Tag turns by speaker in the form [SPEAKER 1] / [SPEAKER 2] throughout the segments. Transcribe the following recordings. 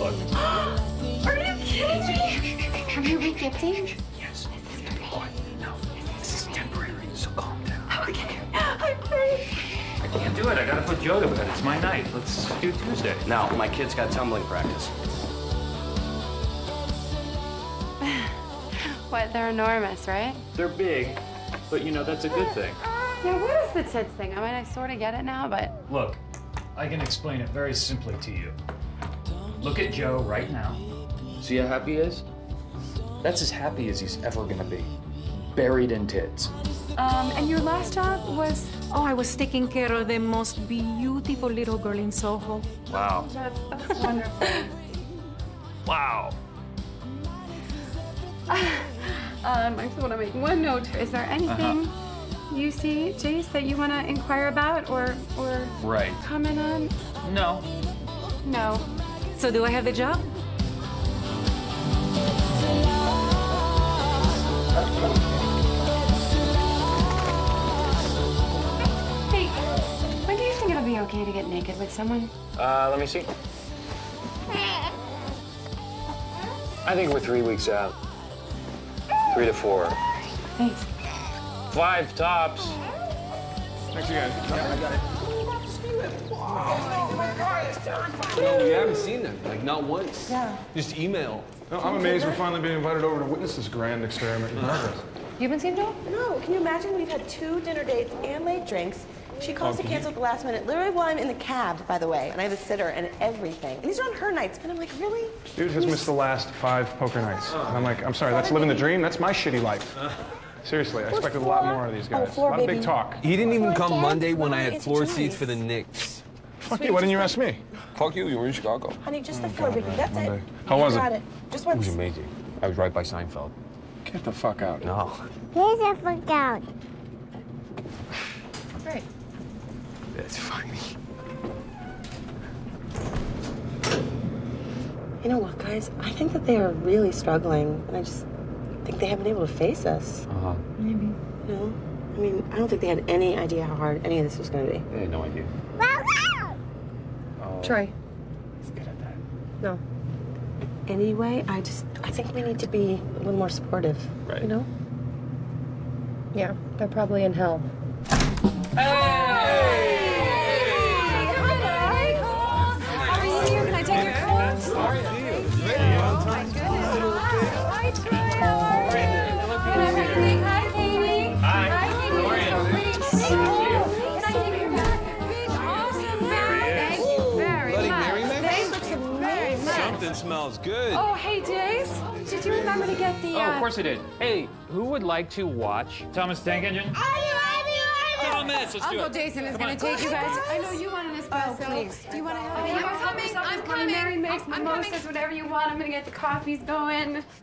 [SPEAKER 1] Look.
[SPEAKER 2] Are you kidding me? Are you regifting?
[SPEAKER 1] Yes. Boy, no. This is temporary, so calm down.
[SPEAKER 2] Okay. I'm great.
[SPEAKER 1] I can't do it. I gotta put Joe to bed. It's my night. Let's do Tuesday.
[SPEAKER 3] No, my kid's got tumbling practice.
[SPEAKER 2] What, they're enormous, right?
[SPEAKER 1] They're big, but you know, that's a good thing.
[SPEAKER 2] Yeah, what is the tits thing? I mean, I sort of get it now, but...
[SPEAKER 1] Look, I can explain it very simply to you. Look at Joe right now. See how happy he is? That's as happy as he's ever gonna be. Buried in tits.
[SPEAKER 2] And your last job was...
[SPEAKER 4] Oh, I was taking care of the most beautiful little girl in Soho.
[SPEAKER 1] Wow.
[SPEAKER 2] That's wonderful.
[SPEAKER 1] Wow.
[SPEAKER 2] I just want to make one note. Is there anything you see, Jace, that you want to inquire about or
[SPEAKER 1] Right.
[SPEAKER 2] comment on?
[SPEAKER 1] No.
[SPEAKER 2] No.
[SPEAKER 4] So do I have the job?
[SPEAKER 2] Hey, when do you think it'll be okay to get naked with someone?
[SPEAKER 3] Let me see. I think we're 3 weeks out. 3 to 4.
[SPEAKER 2] Thanks.
[SPEAKER 3] 5 tops.
[SPEAKER 5] Thanks, you guys.
[SPEAKER 6] Yeah, I got it. No, we haven't seen them, like not once.
[SPEAKER 2] Yeah.
[SPEAKER 6] Just email.
[SPEAKER 5] No, I'm amazed we're finally being invited over to witness this grand experiment in progress.
[SPEAKER 2] You haven't seen Joel?
[SPEAKER 7] No, can you imagine? We've had 2 dinner dates and late drinks. She calls to cancel at the last minute, literally while I'm in the cab, by the way, and I have a sitter and everything. And these are on her nights, and I'm like, really?
[SPEAKER 5] Dude has missed the last 5 poker nights. And I'm like, I'm sorry, that's living the dream? That's my shitty life. Seriously, I expected a lot more out of these guys. A lot of big talk.
[SPEAKER 6] He didn't even come Monday when I had
[SPEAKER 7] It's
[SPEAKER 6] floor
[SPEAKER 7] nice.
[SPEAKER 6] seats for the Knicks.
[SPEAKER 5] Fuck you, why didn't you ask me?
[SPEAKER 6] Fuck you were in Chicago.
[SPEAKER 7] Honey, just the 4 baby. That's it.
[SPEAKER 5] How was
[SPEAKER 7] You
[SPEAKER 5] it?
[SPEAKER 7] got it. Just
[SPEAKER 6] It was
[SPEAKER 7] once.
[SPEAKER 6] amazing. I was right by Seinfeld.
[SPEAKER 5] Get the fuck out.
[SPEAKER 6] No.
[SPEAKER 8] Here's a fuck out.
[SPEAKER 2] Great.
[SPEAKER 6] That's funny.
[SPEAKER 7] You know what, guys? I think that they are really struggling, and I just think they haven't been able to face us.
[SPEAKER 6] Uh-huh.
[SPEAKER 2] Maybe.
[SPEAKER 7] You know? I mean, I don't think they had any idea how hard any of this was going to be.
[SPEAKER 6] I had no idea.
[SPEAKER 2] Troy.
[SPEAKER 6] He's good at that.
[SPEAKER 7] No. Anyway, I think we need to be a little more supportive.
[SPEAKER 6] Right.
[SPEAKER 7] You know?
[SPEAKER 2] Yeah, they're probably in hell.
[SPEAKER 6] Something smells good.
[SPEAKER 2] Oh, hey, Jace. Did you remember to get the,
[SPEAKER 1] Oh, of course I did. Hey, who would like to watch Thomas Tank Engine? Thomas, let's do
[SPEAKER 2] Uncle
[SPEAKER 1] it.
[SPEAKER 2] Jason is going to take you guys. I know you want an espresso.
[SPEAKER 7] Oh, please.
[SPEAKER 2] Do you want to have I'm coming. Mary makes mimosas, whatever you want. I'm going to get the coffees going.
[SPEAKER 7] Look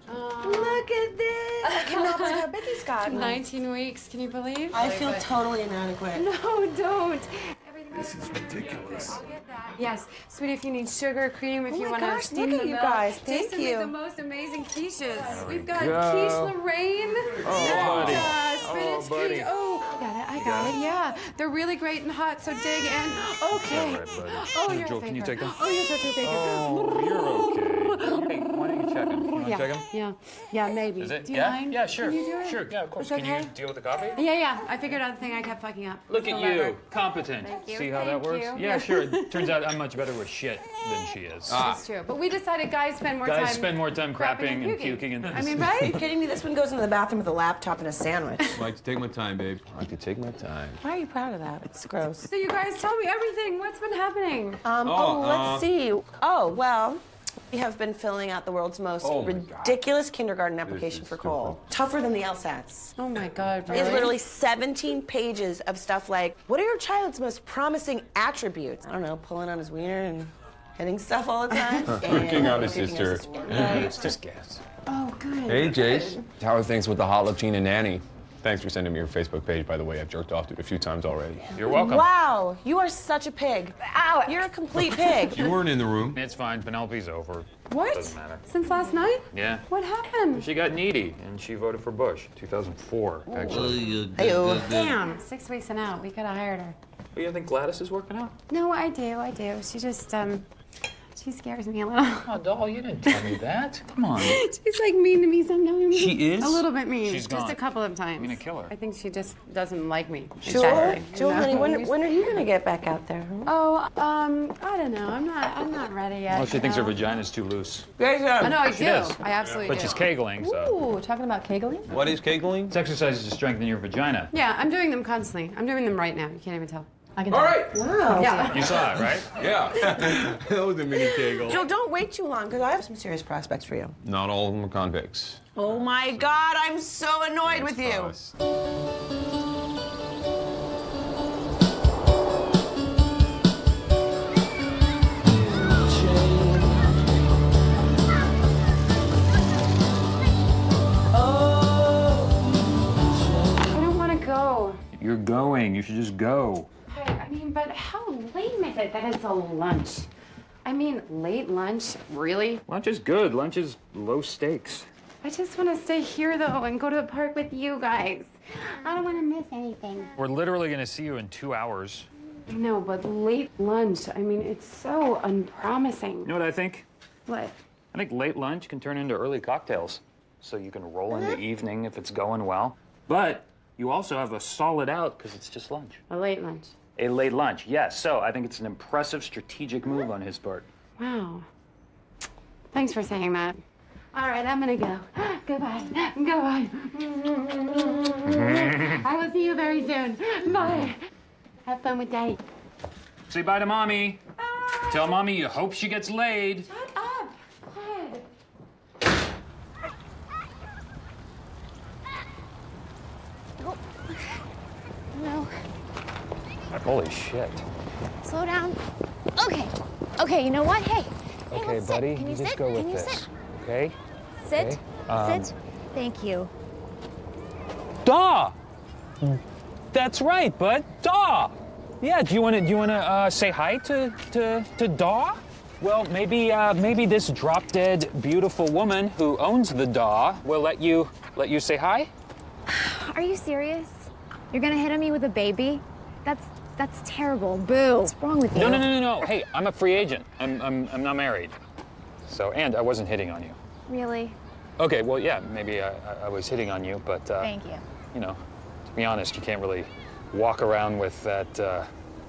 [SPEAKER 7] at this. I cannot believe how big he's gotten.
[SPEAKER 2] 19 weeks. Can you believe?
[SPEAKER 7] I feel totally inadequate.
[SPEAKER 2] No, don't.
[SPEAKER 9] This is ridiculous.
[SPEAKER 2] I'll get that. Yes, sweetie, if you need sugar, cream, if
[SPEAKER 7] Oh
[SPEAKER 2] you
[SPEAKER 7] my
[SPEAKER 2] want to
[SPEAKER 7] gosh,
[SPEAKER 2] steam
[SPEAKER 7] look at
[SPEAKER 2] the
[SPEAKER 7] you
[SPEAKER 2] milk.
[SPEAKER 7] guys. Thank
[SPEAKER 2] Jason
[SPEAKER 7] you.
[SPEAKER 2] made the most amazing quiches. We've got
[SPEAKER 5] go.
[SPEAKER 2] quiche Lorraine
[SPEAKER 5] buddy.
[SPEAKER 2] and spinach
[SPEAKER 5] buddy.
[SPEAKER 2] quiche. Oh, I got it. Yeah, they're really great and hot. So dig in. Okay. Oh, you're
[SPEAKER 1] Joel,
[SPEAKER 2] a
[SPEAKER 1] can you
[SPEAKER 2] faker.
[SPEAKER 1] take them?
[SPEAKER 2] Oh, you're such a faker.
[SPEAKER 1] Oh, you're okay. Hey, why don't you check him? You want to check him?
[SPEAKER 2] Yeah, maybe.
[SPEAKER 1] Is it?
[SPEAKER 2] Do you
[SPEAKER 1] Yeah?
[SPEAKER 2] mind?
[SPEAKER 1] Yeah, sure.
[SPEAKER 2] Can you do it?
[SPEAKER 1] Sure, yeah, of course.
[SPEAKER 2] It's
[SPEAKER 1] Can
[SPEAKER 2] okay?
[SPEAKER 1] you deal with the coffee?
[SPEAKER 2] Yeah. I figured out the thing I kept fucking up.
[SPEAKER 1] Look
[SPEAKER 2] It's
[SPEAKER 1] at
[SPEAKER 2] the lever.
[SPEAKER 1] you, competent.
[SPEAKER 2] Thank you.
[SPEAKER 1] See how that
[SPEAKER 2] Thank
[SPEAKER 1] works?
[SPEAKER 2] you.
[SPEAKER 1] Yeah, sure. It turns out I'm much better with shit than she is.
[SPEAKER 2] It's true. But we decided guys spend more time.
[SPEAKER 1] Guys spend more time crapping and puking and
[SPEAKER 2] I mean, right?
[SPEAKER 7] Are you kidding me? This one goes into the bathroom with a laptop and a sandwich.
[SPEAKER 6] I like to take my time, babe. I like to take my time.
[SPEAKER 7] Why are you proud of that? It's gross.
[SPEAKER 2] So you guys tell me everything. What's been happening?
[SPEAKER 7] Let's see. Oh, well, we have been filling out the world's most
[SPEAKER 6] Oh my God.
[SPEAKER 7] ridiculous kindergarten application
[SPEAKER 6] is
[SPEAKER 7] for
[SPEAKER 6] stupid.
[SPEAKER 7] Cole. Tougher than the LSATs.
[SPEAKER 2] Oh my God, really?
[SPEAKER 7] It's literally 17 pages of stuff like, what are your child's most promising attributes? I don't know, pulling on his wiener and hitting stuff all the time.
[SPEAKER 6] Picking on his
[SPEAKER 7] picking
[SPEAKER 6] sister.
[SPEAKER 7] Right.
[SPEAKER 1] It's just gas.
[SPEAKER 2] Oh, good.
[SPEAKER 6] Hey, Jace. How are things with the Holotina nanny? Thanks for sending me your Facebook page, by the way. I've jerked off to it a few times already.
[SPEAKER 1] You're welcome.
[SPEAKER 7] Wow, you are such a pig. Ow, you're a complete pig.
[SPEAKER 6] You weren't in the room.
[SPEAKER 1] It's fine. Penelope's over.
[SPEAKER 2] What?
[SPEAKER 1] Doesn't matter.
[SPEAKER 2] Since last night?
[SPEAKER 1] Yeah.
[SPEAKER 2] What happened?
[SPEAKER 1] She got needy, and she voted for Bush. 2004, actually.
[SPEAKER 2] Damn, 6 weeks and out. We could have hired her.
[SPEAKER 1] But you think Gladys is working out?
[SPEAKER 2] No, I do. She just, She scares me a little.
[SPEAKER 1] Oh, doll, you didn't tell me that. Come on.
[SPEAKER 2] She's like mean to me sometimes.
[SPEAKER 1] She is?
[SPEAKER 2] A little bit mean.
[SPEAKER 1] She's
[SPEAKER 2] just
[SPEAKER 1] gone.
[SPEAKER 2] a couple of times.
[SPEAKER 1] I'm gonna kill her.
[SPEAKER 2] I think she just doesn't like me.
[SPEAKER 7] Jewel, honey, when are you gonna get back out there?
[SPEAKER 2] Oh, I don't know. I'm not ready yet.
[SPEAKER 1] Well, she thinks her
[SPEAKER 2] you know?
[SPEAKER 1] vagina's too loose.
[SPEAKER 2] I know, I do.
[SPEAKER 1] does.
[SPEAKER 2] I absolutely
[SPEAKER 1] But
[SPEAKER 2] do.
[SPEAKER 1] she's kegling, so.
[SPEAKER 2] Ooh, talking about kegling?
[SPEAKER 6] What is kegling?
[SPEAKER 1] It's exercises to strengthen your vagina.
[SPEAKER 2] Yeah, I'm doing them constantly. I'm doing them right now. You can't even tell.
[SPEAKER 4] I can
[SPEAKER 6] All
[SPEAKER 4] tell.
[SPEAKER 6] right.
[SPEAKER 7] Wow.
[SPEAKER 2] Yeah.
[SPEAKER 1] You saw it, right?
[SPEAKER 6] Yeah. That was a mini kegel.
[SPEAKER 7] Joel, don't wait too long, because I have some serious prospects for you.
[SPEAKER 6] Not all of them are convicts.
[SPEAKER 7] Oh my God, I'm so annoyed with you.
[SPEAKER 6] Us.
[SPEAKER 2] I don't want to go.
[SPEAKER 1] You're going. You should just go.
[SPEAKER 2] I mean, but how lame is it that it's a lunch? I mean, late lunch? Really?
[SPEAKER 1] Lunch is good. Lunch is low stakes.
[SPEAKER 2] I just want to stay here, though, and go to the park with you guys. I don't want to miss anything.
[SPEAKER 1] We're literally going to see you in 2 hours.
[SPEAKER 2] I know, but late lunch, I mean, it's so unpromising.
[SPEAKER 1] You know what I think?
[SPEAKER 2] What?
[SPEAKER 1] I think late lunch can turn into early cocktails. So you can roll in the evening if it's going well. But you also have a solid out because it's just lunch.
[SPEAKER 2] A late lunch.
[SPEAKER 1] A late lunch, yes. So I think it's an impressive strategic move on his part.
[SPEAKER 2] Wow. Thanks for saying that. All right, I'm gonna go. Goodbye. Goodbye. I will see you very soon. Bye. Have fun with Daddy.
[SPEAKER 1] Say bye to Mommy.
[SPEAKER 2] Bye.
[SPEAKER 1] Tell Mommy you hope she gets laid.
[SPEAKER 2] Shut up. Quiet.
[SPEAKER 8] No.
[SPEAKER 1] Holy shit.
[SPEAKER 8] Slow down. Okay. Okay, you know what? Hey.
[SPEAKER 6] Okay,
[SPEAKER 8] let's
[SPEAKER 6] buddy,
[SPEAKER 8] sit. Can you
[SPEAKER 6] just
[SPEAKER 8] sit?
[SPEAKER 6] go with
[SPEAKER 8] Can you
[SPEAKER 6] this.
[SPEAKER 8] sit?
[SPEAKER 6] Okay?
[SPEAKER 8] Sit.
[SPEAKER 6] Okay,
[SPEAKER 8] Sit. Thank you.
[SPEAKER 10] Daw! That's right, bud. Daw! Yeah, do you wanna say hi to Daw? Well, maybe this drop-dead beautiful woman who owns the Daw will let you say hi?
[SPEAKER 8] Are you serious? You're gonna hit on me with a baby? That's terrible. Boo. What's wrong with you?
[SPEAKER 10] No. Hey, I'm a free agent. I'm not married. So, and I wasn't hitting on you.
[SPEAKER 8] Really?
[SPEAKER 10] Okay, well, yeah, maybe I was hitting on you, but
[SPEAKER 8] Thank you.
[SPEAKER 10] you know, to be honest, you can't really walk around with that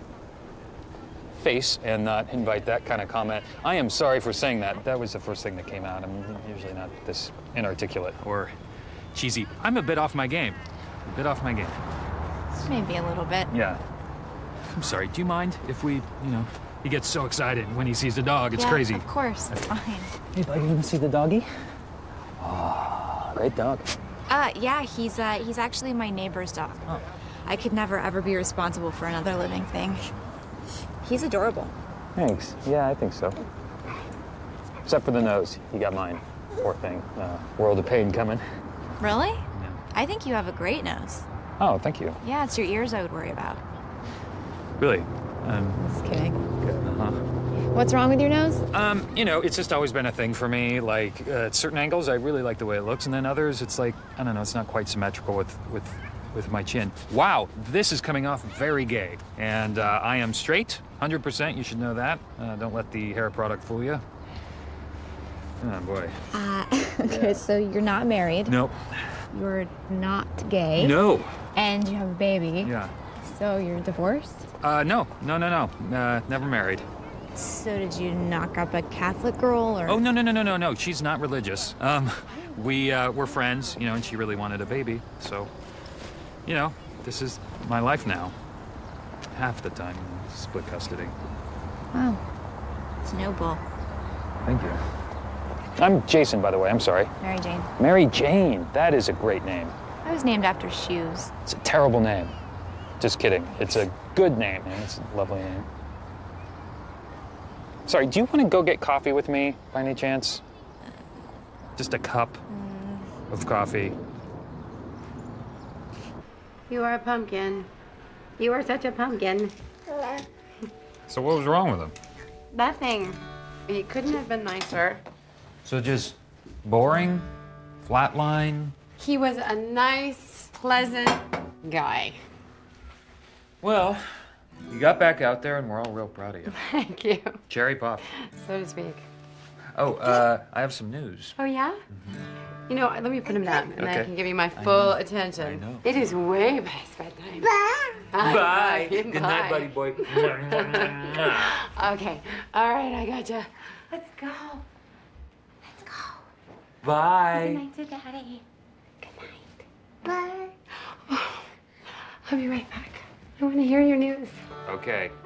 [SPEAKER 10] face and not invite that kind of comment. I am sorry for saying that. That was the first thing that came out. I'm usually not this inarticulate or cheesy. I'm a bit off my game. A bit off my game.
[SPEAKER 8] Maybe a little bit.
[SPEAKER 10] Yeah. I'm sorry. Do you mind if we, he gets so excited when he sees the dog. It's
[SPEAKER 8] Yeah,
[SPEAKER 10] crazy.
[SPEAKER 8] Of course, it's fine.
[SPEAKER 10] Hey, buddy, you want to see the doggy? Oh, great dog.
[SPEAKER 8] Yeah, he's actually my neighbor's dog.
[SPEAKER 10] Oh.
[SPEAKER 8] I could never ever be responsible for another living thing. He's adorable.
[SPEAKER 10] Thanks. Yeah, I think so. Except for the nose. You got mine. Poor thing. World of pain coming.
[SPEAKER 8] Really?
[SPEAKER 10] Yeah.
[SPEAKER 8] I think you have a great nose.
[SPEAKER 10] Oh, thank you.
[SPEAKER 8] Yeah, it's your ears I would worry about.
[SPEAKER 10] Really?
[SPEAKER 8] Just kidding.
[SPEAKER 10] Uh-huh.
[SPEAKER 8] What's wrong with your nose?
[SPEAKER 10] It's just always been a thing for me. Like, at certain angles, I really like the way it looks, and then others, it's like, I don't know, it's not quite symmetrical with my chin. Wow, this is coming off very gay. And I am straight, 100%, you should know that. Don't let the hair product fool you. Oh, boy.
[SPEAKER 8] Okay, so you're not married.
[SPEAKER 10] Nope.
[SPEAKER 8] You're not gay.
[SPEAKER 10] No.
[SPEAKER 8] And you have a baby.
[SPEAKER 10] Yeah.
[SPEAKER 8] So you're divorced?
[SPEAKER 10] No. Never married.
[SPEAKER 8] So did you knock up a Catholic girl or?
[SPEAKER 10] Oh, no. She's not religious. We're friends, and she really wanted a baby. So, this is my life now. Half the time, split custody.
[SPEAKER 8] Wow. It's noble.
[SPEAKER 10] Thank you. I'm Jason, by the way. I'm sorry.
[SPEAKER 8] Mary Jane.
[SPEAKER 10] Mary Jane. That is a great name.
[SPEAKER 8] I was named after shoes.
[SPEAKER 10] It's a terrible name. Just kidding. It's a good name, man. It's a lovely name. Sorry, do you want to go get coffee with me, by any chance? Just a cup of coffee.
[SPEAKER 2] You are a pumpkin. You are such a pumpkin.
[SPEAKER 1] So what was wrong with him?
[SPEAKER 2] Nothing. He couldn't have been nicer.
[SPEAKER 1] So just boring, flatline.
[SPEAKER 2] He was a nice, pleasant guy.
[SPEAKER 1] Well,
[SPEAKER 10] You got back out there, and we're all real proud of you.
[SPEAKER 2] Thank you.
[SPEAKER 10] Cherry pop.
[SPEAKER 2] So to speak.
[SPEAKER 10] Oh, I have some news.
[SPEAKER 2] Oh, yeah? You know, let me put him down, and
[SPEAKER 10] Okay.
[SPEAKER 2] I can give you my full attention.
[SPEAKER 10] I know.
[SPEAKER 2] It is way past bedtime.
[SPEAKER 10] Bye.
[SPEAKER 2] Good
[SPEAKER 10] Good night, buddy boy.
[SPEAKER 2] Okay. All right, I gotcha. Let's go. Let's go.
[SPEAKER 10] Bye.
[SPEAKER 2] Good night to Daddy. Good night. Bye. I'll be right back. I want to hear your news.
[SPEAKER 10] Okay.